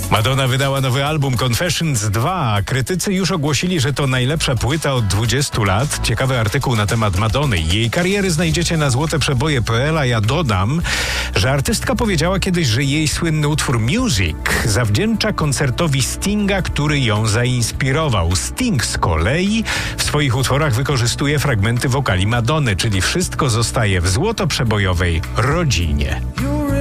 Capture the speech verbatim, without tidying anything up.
Madonna wydała nowy album Confessions dwa. Krytycy już ogłosili, że to najlepsza płyta od dwudziestu lat. Ciekawy artykuł na temat Madonny i jej kariery znajdziecie na złote przeboje kropka p l, a ja dodam, że artystka powiedziała kiedyś, że jej słynny utwór Music zawdzięcza koncertowi Stinga, który ją zainspirował. Sting z kolei w swoich utworach wykorzystuje fragmenty wokali Madonny, czyli wszystko zostaje w złotoprzebojowej rodzinie.